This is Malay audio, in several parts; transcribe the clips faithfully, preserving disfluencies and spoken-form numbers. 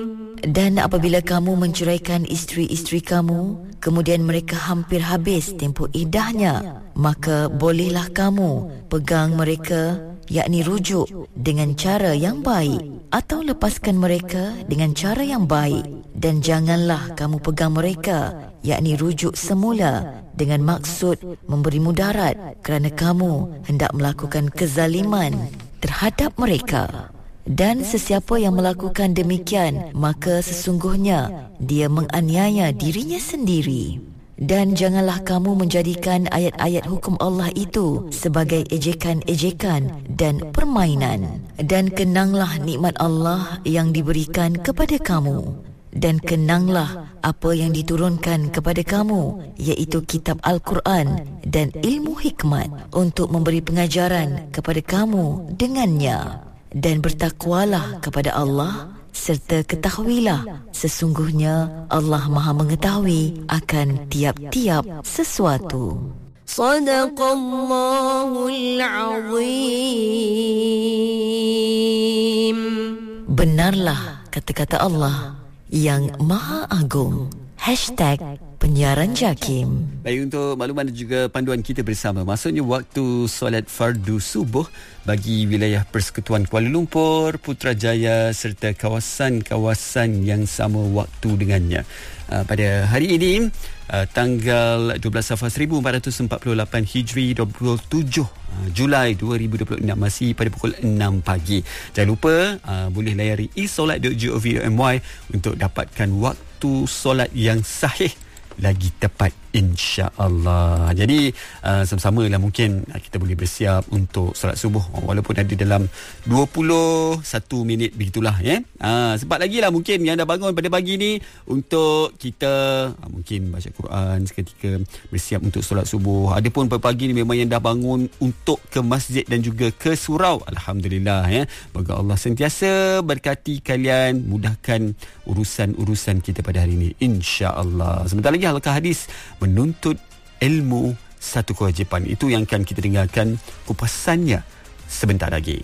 Dan apabila kamu menceraikan isteri-isteri kamu, kemudian mereka hampir habis tempoh iddahnya, maka bolehlah kamu pegang mereka, yakni rujuk dengan cara yang baik, atau lepaskan mereka dengan cara yang baik. Dan janganlah kamu pegang mereka, yakni rujuk semula, dengan maksud memberi mudarat, kerana kamu hendak melakukan kezaliman terhadap mereka. Dan sesiapa yang melakukan demikian, maka sesungguhnya dia menganiaya dirinya sendiri. Dan janganlah kamu menjadikan ayat-ayat hukum Allah itu sebagai ejekan-ejekan dan permainan. Dan kenanglah nikmat Allah yang diberikan kepada kamu. Dan kenanglah apa yang diturunkan kepada kamu, iaitu kitab Al-Quran dan ilmu hikmat, untuk memberi pengajaran kepada kamu dengannya. Dan bertakwalah kepada Allah, serta ketahuilah sesungguhnya Allah Maha mengetahui akan tiap-tiap sesuatu. Sadaqallahul Azim. Benarlah kata-kata Allah yang Maha Agung. Hashtag Penyiaran Jakim. Baik, untuk makluman dan juga panduan kita bersama, maksudnya waktu solat fardu subuh bagi wilayah Persekutuan Kuala Lumpur, Putrajaya serta kawasan-kawasan yang sama waktu dengannya. Uh, pada hari ini, uh, tanggal dua belas Safar seribu empat ratus empat puluh lapan Hijri, dua puluh tujuh Julai dua ribu dua puluh enam, masih pada pukul enam pagi. Jangan lupa uh, boleh layari e solat dot gov dot my untuk dapatkan waktu solat yang sahih lagi tepat, insya-Allah. Jadi uh, sama-sama lah mungkin uh, kita boleh bersiap untuk solat subuh walaupun ada dalam dua puluh satu minit begitulah ya. Uh, sempat lagi lah mungkin yang dah bangun pada pagi ni untuk kita uh, mungkin baca Quran seketika, bersiap untuk solat subuh. Adapun pagi ni memang yang dah bangun untuk ke masjid dan juga ke surau, alhamdulillah ya. Moga Allah sentiasa berkati kalian, mudahkan urusan-urusan kita pada hari ini, insya-Allah. Sebentar lagi halaqah hadis menuntut ilmu, satu kewajipan. Itu yang akan kita dengarkan kupasannya sebentar lagi.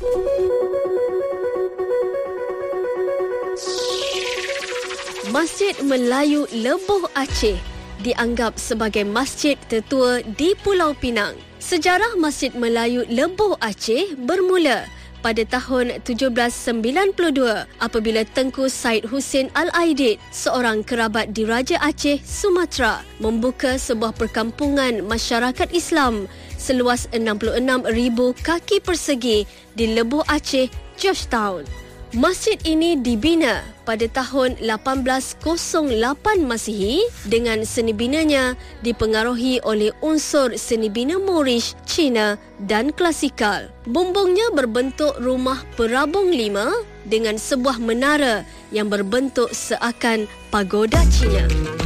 Masjid Melayu Lebuh Aceh dianggap sebagai masjid tertua di Pulau Pinang. Sejarah Masjid Melayu Lebuh Aceh bermula pada tahun tujuh belas sembilan puluh dua apabila Tengku Said Hussein Al-Aidid, seorang kerabat diraja Aceh, Sumatera, membuka sebuah perkampungan masyarakat Islam seluas enam puluh enam ribu kaki persegi di Lebuh Aceh, Georgetown. Masjid ini dibina pada tahun lapan belas kosong lapan Masihi dengan seni binanya dipengaruhi oleh unsur seni bina Moorish, Cina dan klasikal. Bumbungnya berbentuk rumah perabung lima dengan sebuah menara yang berbentuk seakan pagoda Cina.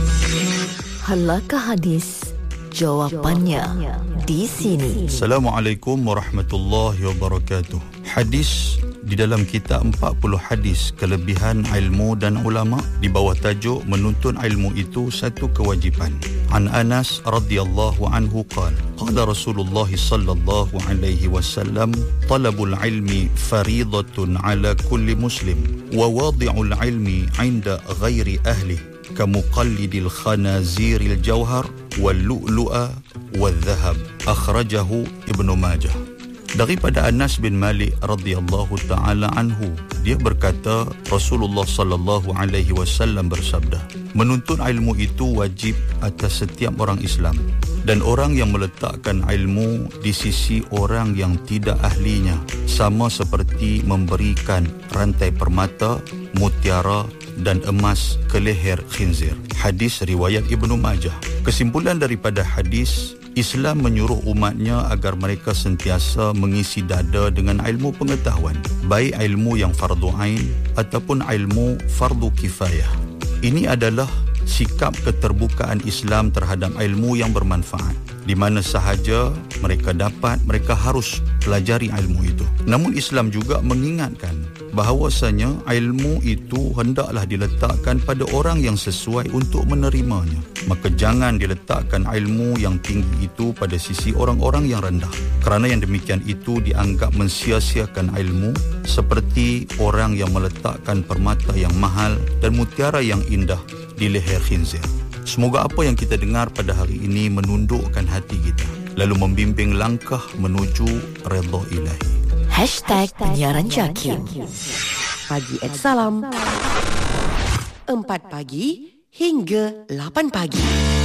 Halaqah hadis, jawapannya di sini. Assalamualaikum warahmatullahi wabarakatuh. Hadis di dalam kitab empat puluh hadis kelebihan ilmu dan ulama di bawah tajuk menuntut ilmu itu satu kewajipan. An Anas radhiyallahu anhu qala qala Rasulullah sallallahu alaihi wasallam talabul ilmi fariidatun ala kulli muslim wa wadi'ul ilmi 'inda ghairi ahli kamuqallidil khanaziril jawhar wal lu'lu'a wal dhahab. Akhrajahu Ibnu Majah. Daripada Anas bin Malik radhiyallahu taala anhu, dia berkata Rasulullah sallallahu alaihi wasallam bersabda, menuntut ilmu itu wajib atas setiap orang Islam, dan orang yang meletakkan ilmu di sisi orang yang tidak ahlinya sama seperti memberikan rantai permata, mutiara dan emas ke leher khinzir. Hadis riwayat Ibnu Majah. Kesimpulan daripada hadis, Islam menyuruh umatnya agar mereka sentiasa mengisi dada dengan ilmu pengetahuan, baik ilmu yang fardu ain ataupun ilmu fardu kifayah. Ini adalah sikap keterbukaan Islam terhadap ilmu yang bermanfaat. Di mana sahaja mereka dapat, mereka harus pelajari ilmu itu. Namun Islam juga mengingatkan bahawasanya ilmu itu hendaklah diletakkan pada orang yang sesuai untuk menerimanya. Maka jangan diletakkan ilmu yang tinggi itu pada sisi orang-orang yang rendah. Kerana yang demikian itu dianggap mensia-siakan ilmu, seperti orang yang meletakkan permata yang mahal dan mutiara yang indah di leher khinzir. Semoga apa yang kita dengar pada hari ini menundukkan hati kita, lalu membimbing langkah menuju redha ilahi. Hashtag Penyiaran Jakim. Pagi at Salam. empat pagi hingga lapan pagi.